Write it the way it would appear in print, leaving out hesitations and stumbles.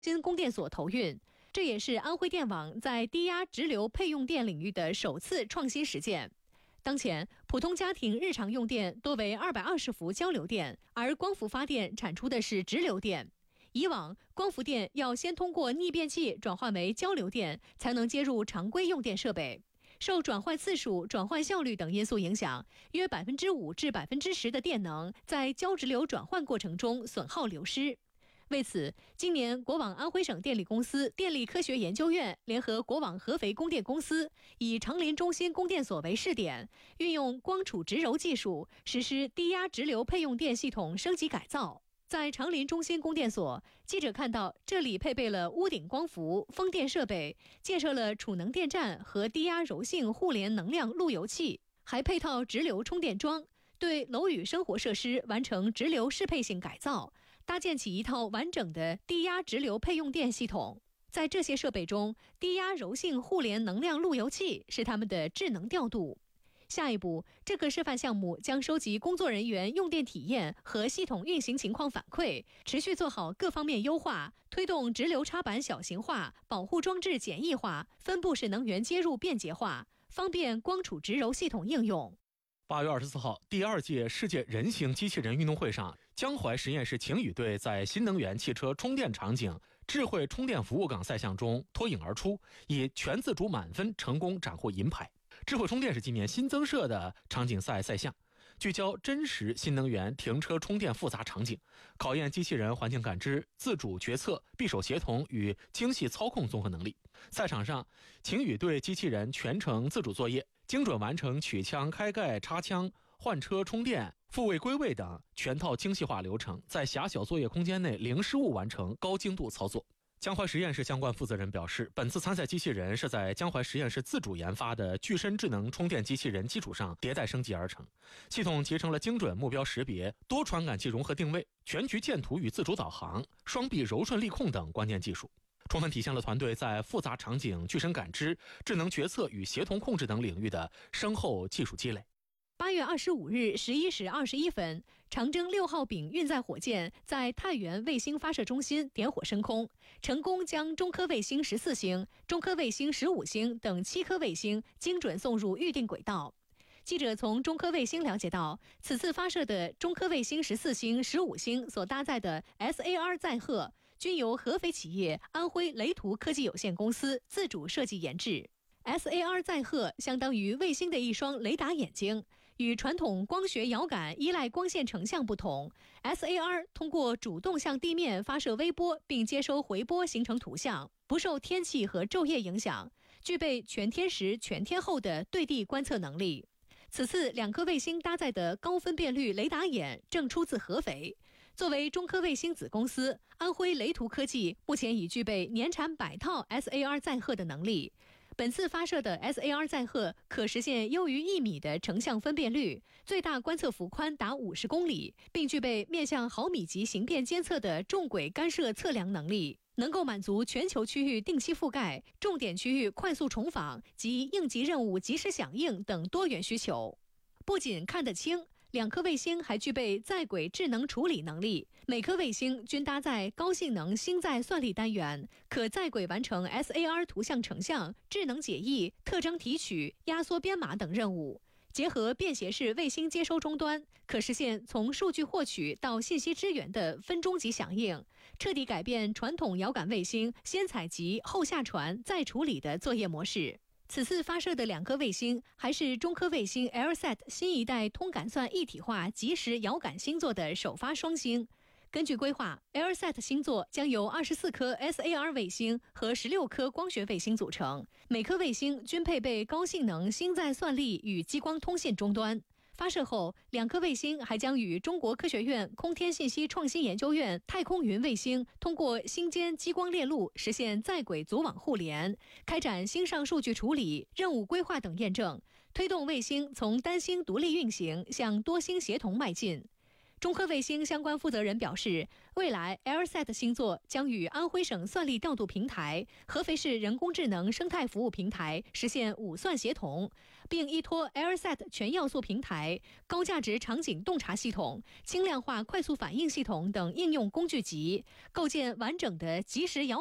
新供电所投运，这也是安徽电网在低压直流配用电领域的首次创新实践。当前，普通家庭日常用电多为220伏交流电，而光伏发电产出的是直流电。以往，光伏电要先通过逆变器转换为交流电，才能接入常规用电设备。受转换次数、转换效率等因素影响，约5%至10%的电能在交直流转换过程中损耗流失。为此，今年国网安徽省电力公司电力科学研究院联合国网合肥供电公司，以长林中心供电所为试点，运用光储直柔技术实施低压直流配用电系统升级改造。在长林中心供电所，记者看到这里配备了屋顶光伏、风电设备，建设了储能电站和低压柔性互联能量路由器，还配套直流充电桩，对楼宇生活设施完成直流适配性改造，搭建起一套完整的低压直流配用电系统。在这些设备中，低压柔性互联能量路由器是他们的智能调度。下一步，这个示范项目将收集工作人员用电体验和系统运行情况反馈，持续做好各方面优化，推动直流插板小型化、保护装置简易化、分布式能源接入便捷化，方便光储直柔系统应用。 8月24号，第2届世界人形机器人运动会上，江淮实验室晴雨队在新能源汽车充电场景智慧充电服务岗赛项中脱颖而出，以全自主满分成功斩获银牌。智慧充电是今年新增设的场景赛赛项，聚焦真实新能源停车充电复杂场景，考验机器人环境感知、自主决策、匕首协同与精细操控综合能力。赛场上，晴雨队机器人全程自主作业，精准完成取枪、开盖、插枪、换车、充电、复位归位等全套精细化流程，在狭小作业空间内零失误完成高精度操作。江淮实验室相关负责人表示，本次参赛机器人是在江淮实验室自主研发的具身智能充电机器人基础上迭代升级而成，系统集成了精准目标识别、多传感器融合定位、全局见图与自主导航、双臂柔顺力控等关键技术，充分体现了团队在复杂场景具身感知、智能决策与协同控制等领域的深厚技术积累。 8月25日11时21分，长征6号丙运载火箭在太原卫星发射中心点火升空，成功将中科卫星14星、中科卫星15星等7颗卫星精准送入预定轨道。记者从中科卫星了解到，此次发射的中科卫星14星、15星所搭载的 SAR 载荷，均由合肥企业安徽雷图科技有限公司自主设计研制。SAR 载荷相当于卫星的一双雷达眼睛，与传统光学遥感依赖光线成像不同， SAR 通过主动向地面发射微波并接收回波形成图像，不受天气和昼夜影响，具备全天时全天候的对地观测能力。此次2颗卫星搭载的高分辨率雷达眼正出自合肥。作为中科卫星子公司，安徽雷图科技目前已具备年产100套 SAR 载荷的能力。本次发射的 SAR 载荷可实现优于1米的成像分辨率，最大观测幅宽达50公里，并具备面向毫米级形变监测的重轨干涉测量能力，能够满足全球区域定期覆盖、重点区域快速重访及应急任务及时响应等多元需求。不仅看得清，2颗卫星还具备在轨智能处理能力，每颗卫星均搭载高性能星载算力单元，可在轨完成 SAR 图像成像、智能解译、特征提取、压缩编码等任务。结合便携式卫星接收终端，可实现从数据获取到信息支援的分钟级响应，彻底改变传统遥感卫星先采集后下传再处理的作业模式。此次发射的2颗卫星还是中科卫星 AirSat 新一代通感算一体化即时遥感星座的首发双星。根据规划， AirSat 星座将由24颗 SAR 卫星和16颗光学卫星组成，每颗卫星均配备高性能星载算力与激光通信终端。发射后，2颗卫星还将与中国科学院空天信息创新研究院太空云卫星通过星间激光链路实现在轨组网互联，开展星上数据处理、任务规划等验证，推动卫星从单星独立运行向多星协同迈进。 中科卫星相关负责人表示，未来 AirSat 星座将与安徽省算力调度平台、合肥市人工智能生态服务平台实现5算协同，并依托 AirSat 全要素平台、高价值场景洞察系统、轻量化快速反应系统等应用工具集，构建完整的即时遥